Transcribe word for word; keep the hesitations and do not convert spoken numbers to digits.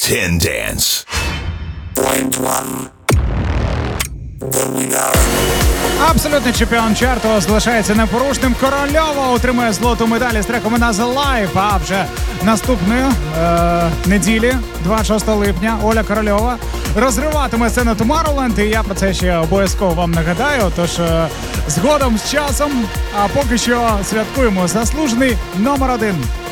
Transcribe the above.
Ten Dance. Point one. There we go. Абсолютний чемпіон чарту залишається непорушним. Корольова отримує золоту медаль з треком «Another Life». А вже наступної е- неділі, двадцять шостого липня, Оля Корольова розриватиме сцену Tomorrowland. І я про це ще обов'язково вам нагадаю. Тож е- згодом з часом, а поки що святкуємо заслужений номер один.